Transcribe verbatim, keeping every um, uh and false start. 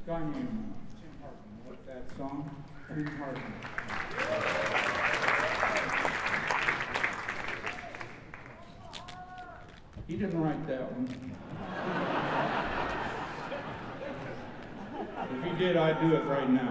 guy named Tim Hartman wrote that song. Tim Hartman. He didn't write that one. If he did, I'd do it right now.